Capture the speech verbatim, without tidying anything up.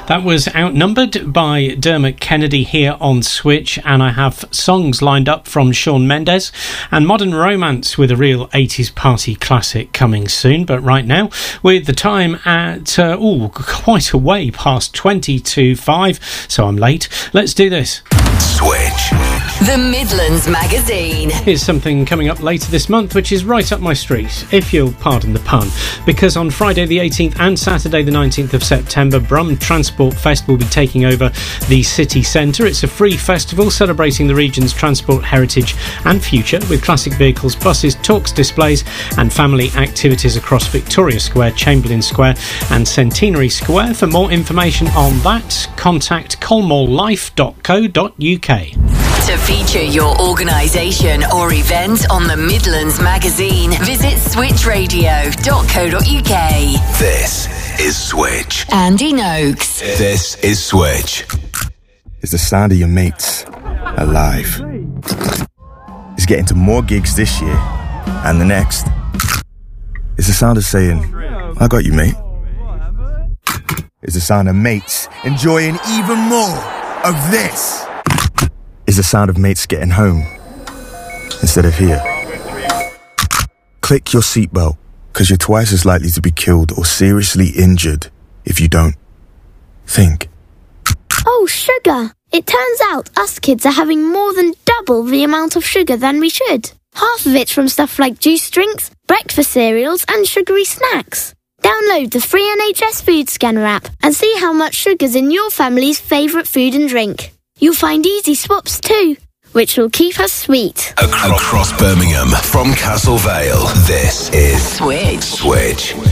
That was Outnumbered by Dermot Kennedy here on Switch, and I have songs lined up from Shawn Mendes and Modern Romance with a real eighties party classic coming soon. But right now, with the time at, uh, oh, quite a way past twenty to five, so I'm late, let's do this. Switch. The Midlands Magazine. Here's something coming up later this month which is right up my street, if you'll pardon the pun, because on Friday the eighteenth and Saturday the nineteenth of September, Brum Transport Fest will be taking over the city centre. It's a free festival celebrating the region's transport heritage and future, with classic vehicles, buses, talks, displays and family activities across Victoria Square, Chamberlain Square and Centenary Square. For more information on that, contact colmore life dot co dot uk. To feature your organisation or event on the Midlands Magazine, visit switch radio dot co dot uk. This is Switch. Andy Noakes. This is Switch. It's the sound of your mates alive. It's getting to more gigs this year and the next. It's the sound of saying, I got you, mate. It's the sound of mates enjoying even more of this. It's the sound of mates getting home instead of here. Click your seatbelt, because you're twice as likely to be killed or seriously injured if you don't. Think. Oh, sugar. It turns out us kids are having more than double the amount of sugar than we should. Half of it's from stuff like juice drinks, breakfast cereals and sugary snacks. Download the free N H S Food Scanner app and see how much sugar's in your family's favourite food and drink. You'll find easy swaps too, which will keep us sweet. Across Birmingham, from Castle Vale, this is Switch. Switch.